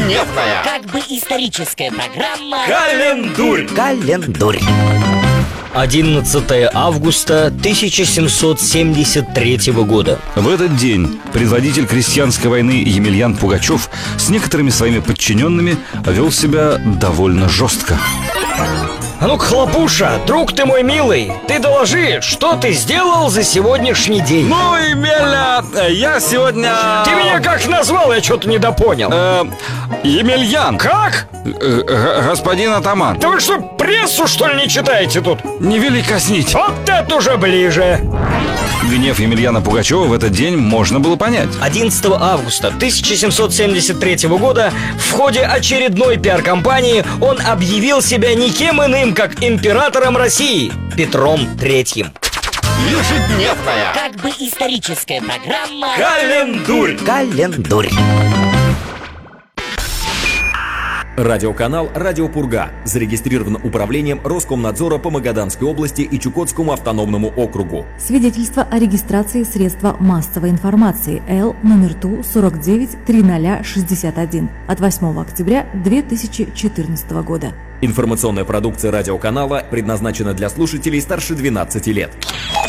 Ежедневная, как бы историческая программа Календурь. 11 августа 1773 года. В этот день предводитель крестьянской войны Емельян Пугачев с некоторыми своими подчиненными вел себя довольно жестко. А ну-ка, Хлопуша, друг ты мой милый, ты доложи, что ты сделал за сегодняшний день? Ну, Емеля, я сегодня... Ты меня как назвал, я что-то недопонял. Емельян. Как? Господин атаман. Да вы что, прессу, что ли, не читаете тут? Не вели коснить. Вот это уже ближе. Гнев Емельяна Пугачева в этот день можно было понять. 11 августа 1773 года в ходе очередной пиар-кампании он объявил себя никем иным, как императором России Петром III. Ежедневная, как бы историческая программа Календурь. Радиоканал «Радио Пурга» зарегистрирован управлением Роскомнадзора по Магаданской области и Чукотскому автономному округу. Свидетельство о регистрации средства массовой информации Л номер ТУ 493061 от 8 октября 2014 года. Информационная продукция радиоканала предназначена для слушателей старше 12 лет.